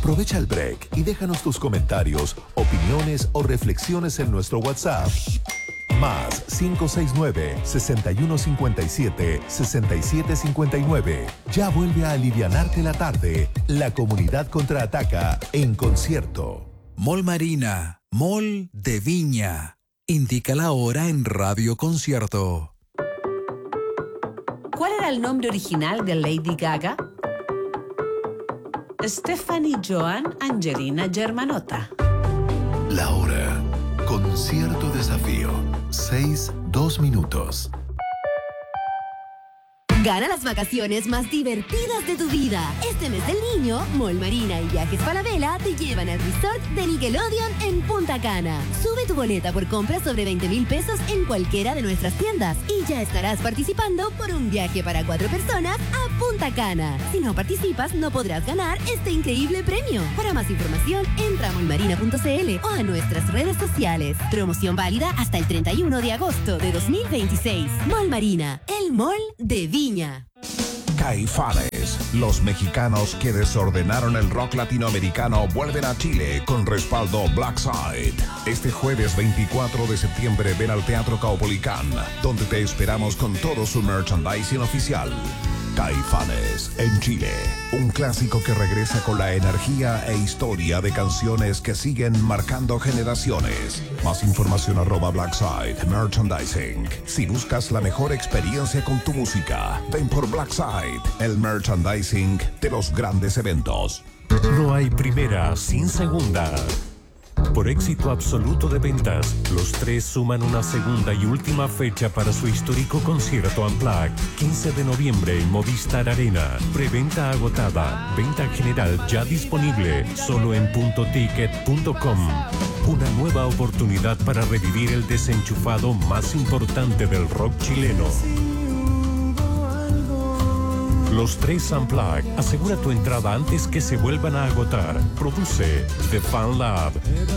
Aprovecha el break y déjanos tus comentarios, opiniones o reflexiones en nuestro WhatsApp. Más 569-6157-6759. Ya vuelve a alivianarte la tarde. La comunidad contraataca en concierto. Mall Marina, Mall de Viña. Indica la hora en Radio Concierto. ¿Cuál era el nombre original de Lady Gaga? Stephanie Joan Angelina Germanotta. La hora. Concierto Desafío. 6:02 minutos. Gana las vacaciones más divertidas de tu vida. Este mes del niño, Mall Marina y Viajes Falabella te llevan al resort de Nickelodeon en Punta Cana. Sube tu boleta por compras sobre 20,000 pesos en cualquiera de nuestras tiendas y ya estarás participando por un viaje para 4 personas a Punta Cana. Si no participas, no podrás ganar este increíble premio. Para más información, entra a mallmarina.cl o a nuestras redes sociales. Promoción válida hasta el 31 de agosto de 2026. Mall Marina, el mall de Viña. Caifanes, los mexicanos que desordenaron el rock latinoamericano vuelven a Chile con respaldo Blackside. Este jueves 24 de septiembre ven al Teatro Caupolicán, donde te esperamos con todo su merchandising oficial. Caifanes en Chile, un clásico que regresa con la energía e historia de canciones que siguen marcando generaciones. Más información @Blackside Merchandising. Si buscas la mejor experiencia con tu música, ven por Blackside, el merchandising de los grandes eventos. No hay primera sin segunda. Por éxito absoluto de ventas, los tres suman una segunda y última fecha para su histórico concierto Unplugged, 15 de noviembre en Movistar Arena. Preventa agotada, venta general ya disponible, solo en puntoticket.com. Una nueva oportunidad para revivir el desenchufado más importante del rock chileno. Los tres Unplugged. Asegura tu entrada antes que se vuelvan a agotar. Produce The Fan Lab.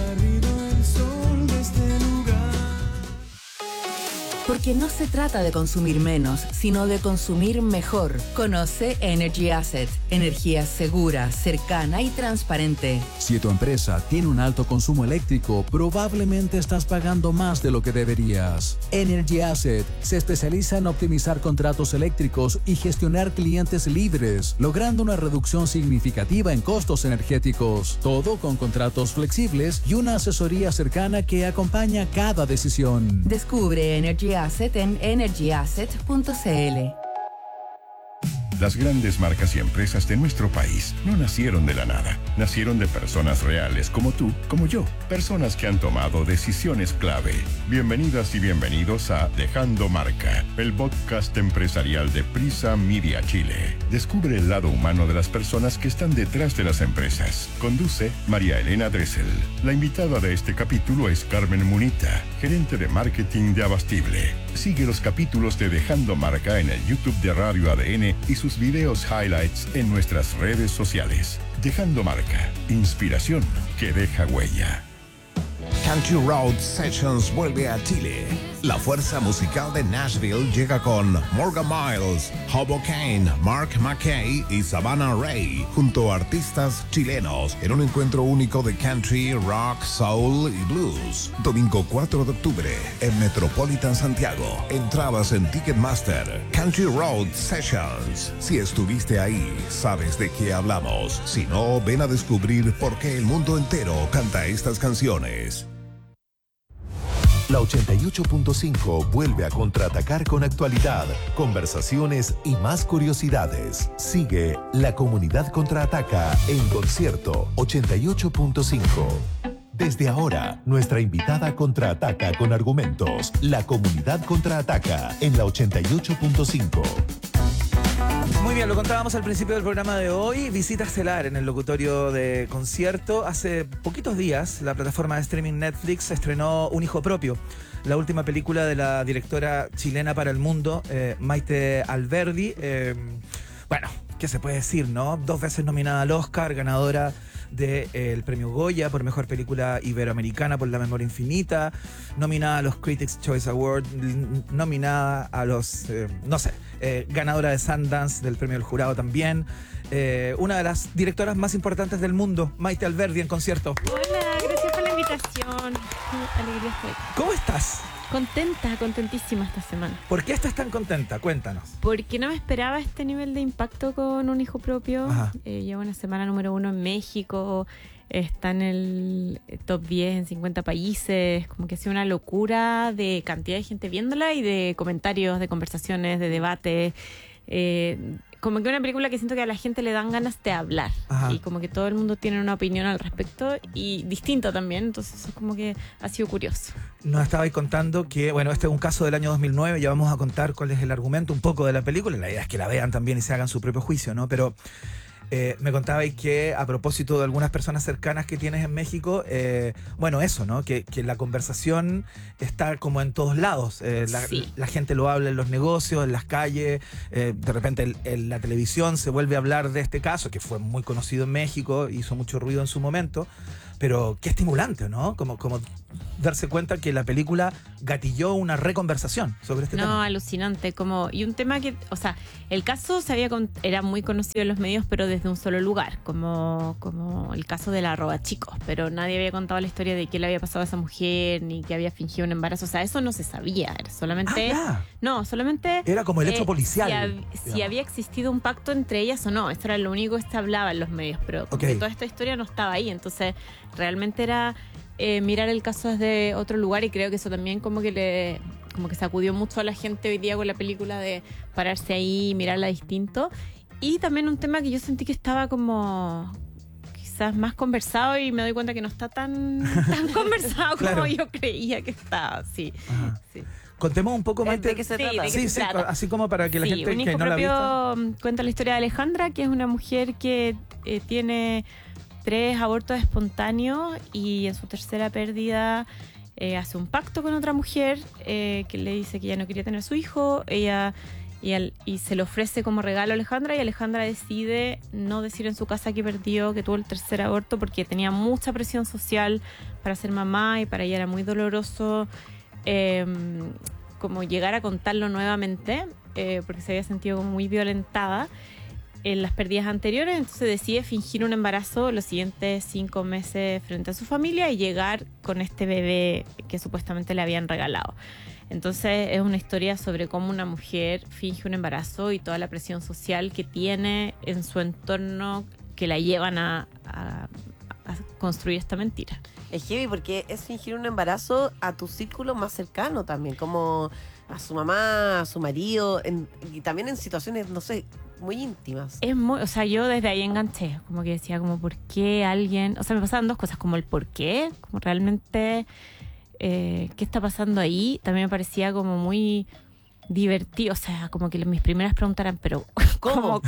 Porque no se trata de consumir menos, sino de consumir mejor. Conoce Energy Asset. Energía segura, cercana y transparente. Si tu empresa tiene un alto consumo eléctrico, probablemente estás pagando más de lo que deberías. Energy Asset se especializa en optimizar contratos eléctricos y gestionar clientes libres, logrando una reducción significativa en costos energéticos. Todo con contratos flexibles y una asesoría cercana que acompaña cada decisión. Descubre Energy Asset en energyasset.cl. Las grandes marcas y empresas de nuestro país no nacieron de la nada. Nacieron de personas reales como tú, como yo. Personas que han tomado decisiones clave. Bienvenidas y bienvenidos a Dejando Marca, el podcast empresarial de Prisa Media Chile. Descubre el lado humano de las personas que están detrás de las empresas. Conduce María Elena Dressel. La invitada de este capítulo es Carmen Munita, gerente de marketing de Abastible. Sigue los capítulos de Dejando Marca en el YouTube de Radio ADN y sus videos highlights en nuestras redes sociales. Dejando Marca, inspiración que deja huella. Country Road Sessions vuelve a Chile. La fuerza musical de Nashville llega con Morgan Miles, Hobo Kane, Mark McKay y Savannah Ray, junto a artistas chilenos, en un encuentro único de country, rock, soul y blues. Domingo 4 de octubre en Metropolitan Santiago. Entradas en Ticketmaster. Country Road Sessions. Si estuviste ahí, sabes de qué hablamos. Si no, ven a descubrir por qué el mundo entero canta estas canciones. La 88.5 vuelve a contraatacar con actualidad, conversaciones y más curiosidades. Sigue La Comunidad Contraataca en concierto 88.5. Desde ahora, nuestra invitada contraataca con argumentos. La Comunidad Contraataca en la 88.5. Muy bien, lo contábamos al principio del programa de hoy. Visita estelar en el locutorio de concierto. Hace poquitos días, la plataforma de streaming Netflix estrenó Un hijo propio, la última película de la directora chilena para el mundo, Maite Alberdi. Bueno, ¿qué se puede decir, no? 2 veces nominada al Oscar, ganadora del premio Goya por mejor película iberoamericana por La memoria infinita, nominada a los Critics' Choice Award, nominada a los, ganadora de Sundance del premio del jurado también. una de las directoras más importantes del mundo, Maite Alberdi, en concierto. Hola, gracias por la invitación. Qué alegría estoy. ¿Cómo estás? Contentísima esta semana. ¿Por qué estás tan contenta? Cuéntanos. Porque no me esperaba este nivel de impacto con un hijo propio. Ajá. Lleva una semana número 1 en México. Está en el top 10 en 50 países. Como que ha sido una locura de cantidad de gente viéndola y de comentarios, de conversaciones, de debates. Como que una película que siento que a la gente le dan ganas de hablar. Ajá. Y como que todo el mundo tiene una opinión al respecto y distinta también. Entonces es como que ha sido curioso. Nos estabais contando que, bueno, este es un caso del año 2009, ya vamos a contar cuál es el argumento un poco de la película. La idea es que la vean también y se hagan su propio juicio, ¿no? Pero me contabais que a propósito de algunas personas cercanas que tienes en México, bueno, eso, ¿no? Que la conversación está como en todos lados. Sí. La gente lo habla en los negocios, en las calles, de repente en la televisión se vuelve a hablar de este caso, que fue muy conocido en México, hizo mucho ruido en su momento. Pero qué estimulante, ¿no? Como darse cuenta que la película gatilló una reconversación sobre este tema. No, alucinante. Y un tema que, o sea, el caso era muy conocido en los medios, pero desde un solo lugar, como el caso de la roba chicos. Pero nadie había contado la historia de qué le había pasado a esa mujer, ni que había fingido un embarazo. O sea, eso no se sabía. Era solamente... No, solamente... Era como el hecho policial. Si había existido un pacto entre ellas o no. Esto era lo único que se hablaba en los medios. Pero porque toda esta historia no estaba ahí. Entonces, realmente era mirar el caso desde otro lugar, y creo que eso también como que sacudió mucho a la gente hoy día con la película, de pararse ahí y mirarla distinto. Y también un tema que yo sentí que estaba como quizás más conversado, y me doy cuenta que no está tan conversado como yo creía que estaba. Sí. Contemos un poco más de qué se trata. Sí, así como para que la gente un que hijo no la ha propio visto. cuenta la historia de Alejandra, que es una mujer que tiene 3 abortos espontáneos, y en su tercera pérdida hace un pacto con otra mujer que le dice que ella no quería tener su hijo. Y se le ofrece como regalo a Alejandra, y Alejandra decide no decir en su casa que perdió, que tuvo el tercer aborto, porque tenía mucha presión social para ser mamá, y para ella era muy doloroso como llegar a contarlo nuevamente, porque se había sentido como muy violentada en las pérdidas anteriores. Entonces decide fingir un embarazo los siguientes 5 meses frente a su familia y llegar con este bebé que supuestamente le habían regalado. Entonces es una historia sobre cómo una mujer finge un embarazo y toda la presión social que tiene en su entorno, que la llevan a construir esta mentira. Es heavy porque es fingir un embarazo a tu círculo más cercano también, como a su mamá, a su marido, y también en situaciones, no sé, muy íntimas. O sea, yo desde ahí enganché, como que decía, como ¿por qué alguien? O sea, me pasaban 2 cosas, como el por qué, como realmente qué está pasando ahí. También me parecía como muy divertido, o sea, como que mis primeras preguntas eran, pero ¿cómo?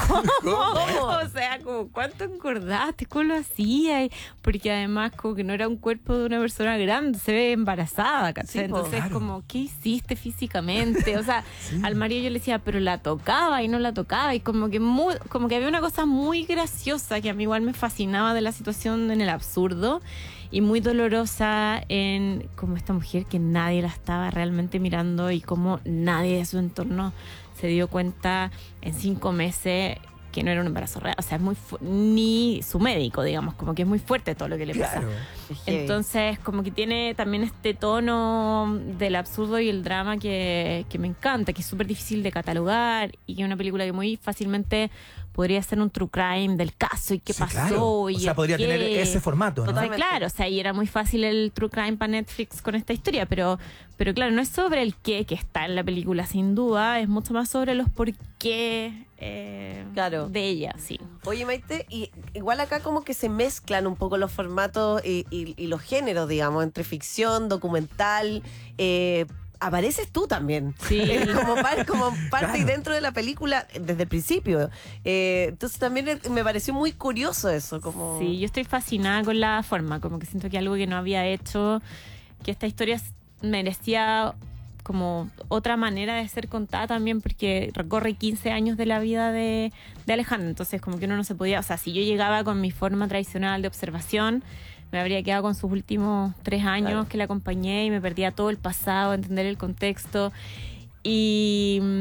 O sea, como ¿cuánto engordaste? ¿Cómo lo hacías? Porque además como que no era un cuerpo de una persona grande, se ve embarazada, ¿cachai? Sí, entonces claro. como ¿qué hiciste físicamente? O sea, al marido yo le decía, pero la tocaba y no la tocaba, y como que había una cosa muy graciosa que a mí igual me fascinaba de la situación, en el absurdo, y muy dolorosa en como esta mujer que nadie la estaba realmente mirando, y como nadie de su entorno se dio cuenta en 5 meses que no era un embarazo real. O sea, es ni su médico, digamos, como que es muy fuerte todo lo que le pasa. Entonces, como que tiene también este tono del absurdo y el drama que me encanta, que es súper difícil de catalogar, y que es una película que muy fácilmente podría ser un true crime del caso y qué pasó. Claro. Y o sea, podría tener ese formato, ¿no? Totalmente. Claro, o sea, y era muy fácil el true crime para Netflix con esta historia, pero claro, no es sobre el qué que está en la película, sin duda, es mucho más sobre los por qué de ella, sí. Oye, Maite, y igual acá como que se mezclan un poco los formatos y los géneros, digamos, entre ficción, documental. Apareces tú también. Sí. como parte Claro. y dentro de la película desde el principio. Entonces también me pareció muy curioso eso. Sí, yo estoy fascinada con la forma, como que siento que algo que no había hecho, que esta historia merecía como otra manera de ser contada también, porque recorre 15 años de la vida de Alejandra. Entonces como que uno no se podía, o sea, si yo llegaba con mi forma tradicional de observación, me habría quedado con sus últimos 3 años que la acompañé, y me perdía todo el pasado, entender el contexto. Y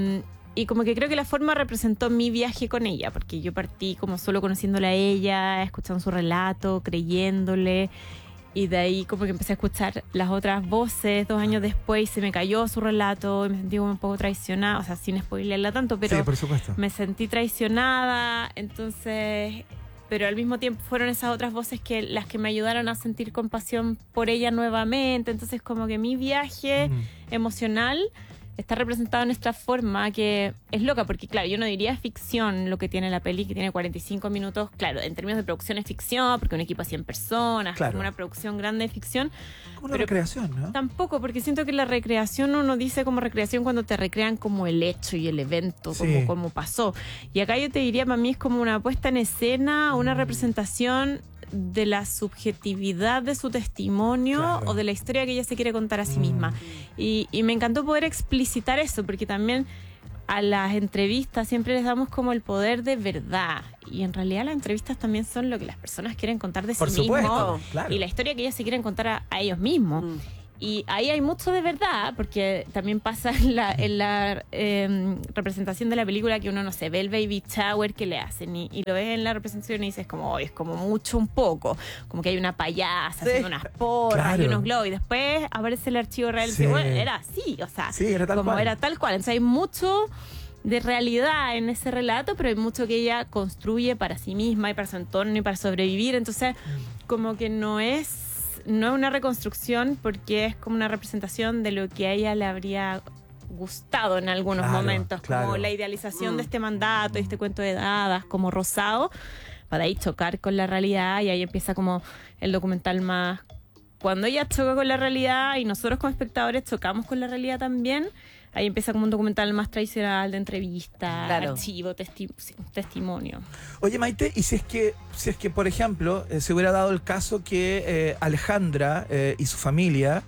Y como que creo que la forma representó mi viaje con ella, porque yo partí como solo conociéndola a ella, escuchando su relato, creyéndole, y de ahí como que empecé a escuchar las otras voces 2 años después y se me cayó su relato y me sentí como un poco traicionada, o sea, sin spoilerla tanto, pero sí, por supuesto. me sentí traicionada, entonces... Pero al mismo tiempo fueron esas otras voces que las que me ayudaron a sentir compasión por ella nuevamente, entonces como que mi viaje emocional está representado en esta forma que es loca, porque claro, yo no diría ficción lo que tiene la peli, que tiene 45 minutos, claro, en términos de producción es ficción, porque un equipo de 100 personas, claro, como una producción grande de ficción. Como una recreación, ¿no? Tampoco, porque siento que la recreación uno dice como recreación cuando te recrean como el hecho y el evento, sí, como pasó. Y acá yo te diría, para mí es como una puesta en escena, una representación de la subjetividad de su testimonio, claro, o de la historia que ella se quiere contar a sí misma. Y me encantó poder explicitar eso, porque también a las entrevistas siempre les damos como el poder de verdad, y en realidad las entrevistas también son lo que las personas quieren contar de sí mismos, claro, y la historia que ellas se quieren contar a ellos mismos. Y ahí hay mucho de verdad, porque también pasa en la representación de la película que uno no se ve el baby shower que le hacen y lo ves en la representación y dices como, es como mucho un poco, como que hay una payasa haciendo unas porras, claro, y unos globos, y después aparece el archivo real y dice, bueno, era así, o sea, sí, era tal cual. Era tal cual. Entonces hay mucho de realidad en ese relato, pero hay mucho que ella construye para sí misma y para su entorno y para sobrevivir, entonces como que no es una reconstrucción, porque es como una representación de lo que a ella le habría gustado en algunos momentos, claro, como la idealización de este mandato y este cuento de hadas como rosado, para ahí chocar con la realidad, y ahí empieza como el documental más... Cuando ella choca con la realidad y nosotros como espectadores chocamos con la realidad también, ahí empieza como un documental más tradicional de entrevista, claro, archivo, testimonio. Oye, Maite, y si es que por ejemplo, se hubiera dado el caso que Alejandra y su familia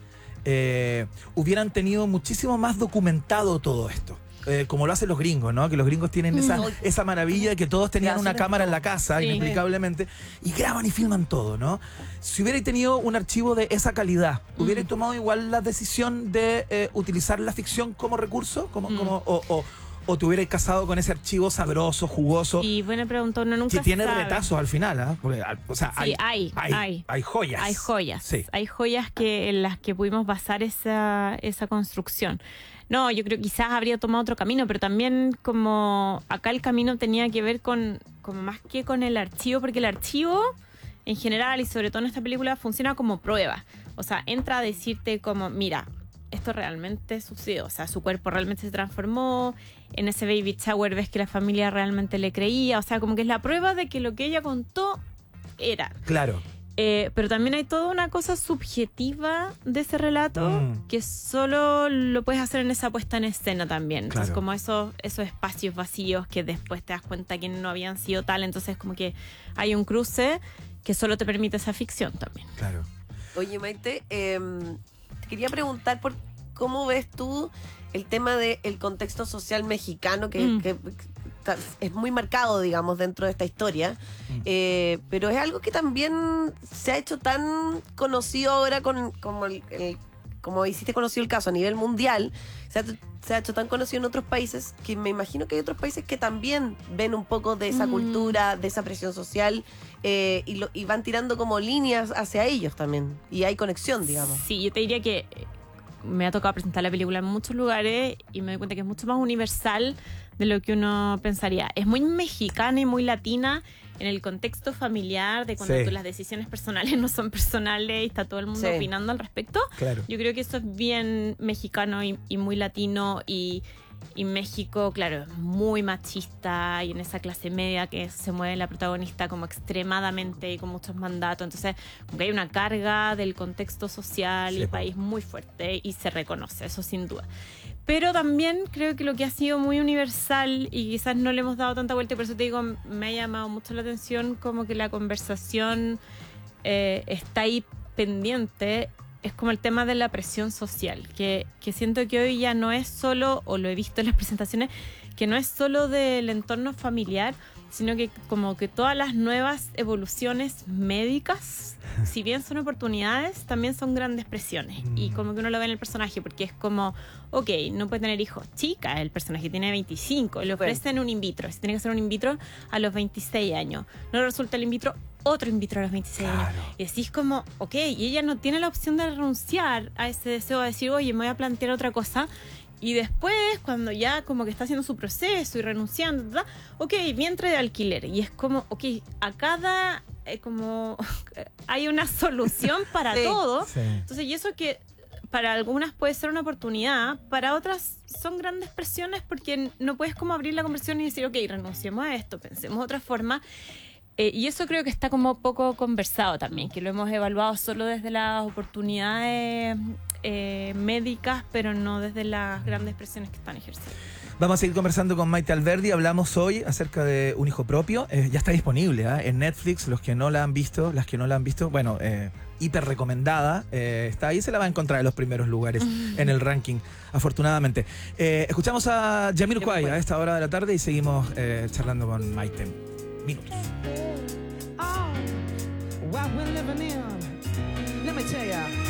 hubieran tenido muchísimo más documentado todo esto. Como lo hacen los gringos, ¿no? Que los gringos tienen esa maravilla de que todos tenían una cámara en la casa, sí, inexplicablemente, y graban y filman todo, ¿no? Si hubierais tenido un archivo de esa calidad, ¿hubierais tomado igual la decisión de utilizar la ficción como recurso? ¿O te hubierais casado con ese archivo sabroso, jugoso? Y buena pregunta, uno nunca que tiene sabe. Retazos al final, ¿eh? Porque, o sea, sí, hay joyas. Hay joyas. Sí. Hay joyas en las que pudimos basar esa construcción. No, yo creo que quizás habría tomado otro camino, pero también como acá el camino tenía que ver con como más que con el archivo, porque el archivo en general y sobre todo en esta película funciona como prueba. O sea, entra a decirte como, mira, esto realmente sucedió, o sea, su cuerpo realmente se transformó, en ese baby shower ves que la familia realmente le creía, o sea, como que es la prueba de que lo que ella contó era. Claro. Pero también hay toda una cosa subjetiva de ese relato que solo lo puedes hacer en esa puesta en escena también. Entonces, como esos espacios vacíos que después te das cuenta que no habían sido tal, entonces como que hay un cruce que solo te permite esa ficción también. Claro. Oye, Maite, te quería preguntar por cómo ves tú el tema del contexto social mexicano que es muy marcado, digamos, dentro de esta historia, pero es algo que también se ha hecho tan conocido ahora como hiciste conocido el caso a nivel mundial, se ha hecho tan conocido en otros países que me imagino que hay otros países que también ven un poco de esa cultura, de esa presión social, y van tirando como líneas hacia ellos también, y hay conexión, digamos. Sí, yo te diría que me ha tocado presentar la película en muchos lugares y me doy cuenta que es mucho más universal de lo que uno pensaría. Es muy mexicana y muy latina en el contexto familiar, de cuando las decisiones personales no son personales y está todo el mundo opinando al respecto. Claro. Yo creo que eso es bien mexicano y muy latino, y México, claro, es muy machista, y en esa clase media que se mueve la protagonista como extremadamente y con muchos mandatos, entonces como que hay una carga del contexto social y el país muy fuerte y se reconoce, eso sin duda. Pero también creo que lo que ha sido muy universal y quizás no le hemos dado tanta vuelta, y por eso te digo, me ha llamado mucho la atención como que la conversación está ahí pendiente, es como el tema de la presión social, que siento que hoy ya no es solo, o lo he visto en las presentaciones, que no es solo del entorno familiar, sino que como que todas las nuevas evoluciones médicas, si bien son oportunidades, también son grandes presiones. Y como que uno lo ve en el personaje, porque es como, ok, no puede tener hijos. Chica, el personaje tiene 25, le ofrecen un in vitro. Si tiene que hacer un in vitro a los 26 años. No resulta el in vitro, otro in vitro a los 26 años. Y así es como, ok, y ella no tiene la opción de renunciar a ese deseo de decir, oye, me voy a plantear otra cosa. Y después, cuando ya como que está haciendo su proceso y renunciando, ¿verdad? Ok, vientre de alquiler. Y es como, ok, a cada, como, hay una solución para todo. Sí. Entonces, y eso que para algunas puede ser una oportunidad, para otras son grandes presiones porque no puedes como abrir la conversación y decir, ok, renunciemos a esto, pensemos de otra forma. Y eso creo que está como poco conversado también, que lo hemos evaluado solo desde las oportunidades médicas, pero no desde las grandes presiones que están ejerciendo. Vamos a seguir conversando con Maite Alberdi. Hablamos hoy acerca de Un hijo propio. Ya está disponible en Netflix. Los que no la han visto, las que no la han visto, bueno, hiper recomendada. Está ahí, se la va a encontrar en los primeros lugares en el ranking, afortunadamente. Escuchamos a Jamiroquai a esta hora de la tarde y seguimos charlando con Maite. Minutos. What we're living in, let me tell ya.